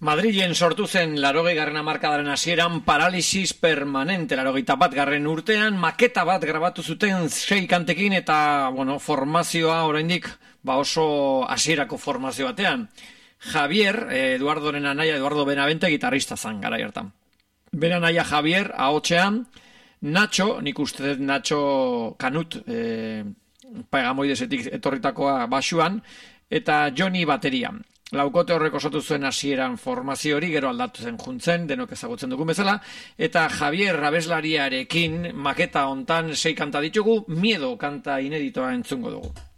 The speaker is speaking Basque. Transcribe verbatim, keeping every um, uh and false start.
Madrilen sortu zen laurogei garren hamarkadaren hasieran paralisis permanente, laurogeita bat garren urtean maketa bat grabatu zuten sei kantekin eta bueno, formazioa oraindik ba oso hasierako formazio batean. Javier, Eduardoren anaia, Eduardo Benavente, gitarrista zan garai hartan. Bere anaia Javier, ahotsean, Nacho, nik uste dut Nacho Kanut, e, Pegamoidesetik etorritakoa basuan, eta Johnny baterian. Laukote horrek osatu zuen hasieran formazio hori, gero aldatu zen juntzen, denok ezagutzen dugun bezala, eta Javier abeslariarekin maketa hontan sei kanta ditugu, Miedo kanta ineditoa entzungo dugu.